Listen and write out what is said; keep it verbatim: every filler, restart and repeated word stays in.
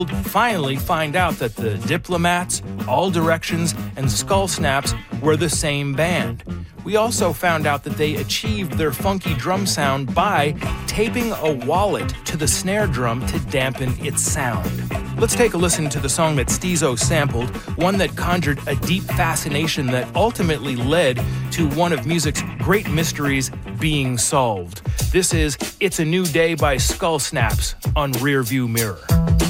finally find out that the Diplomats, All Directions, and Skull Snaps were the same band. We also found out that they achieved their funky drum sound by taping a wallet to the snare drum to dampen its sound. Let's take a listen to the song that Steezo sampled, one that conjured a deep fascination that ultimately led to one of music's great mysteries being solved. This is It's a New Day by Skull Snaps on Rearview Mirror.